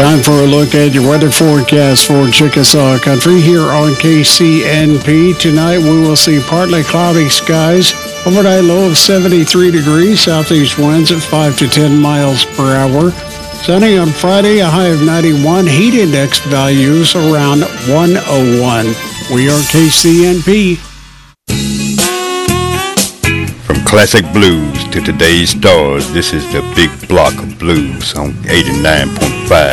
Time for a look at your weather forecast for Chickasaw Country here on KCNP. Tonight we will see partly cloudy skies, overnight low of 73 degrees, southeast winds at 5 to 10 miles per hour. Sunny on Friday, a high of 91, heat index values around 101. We are KCNP. From classic blues to today's stars, this is the Big Block of Blues on 89.5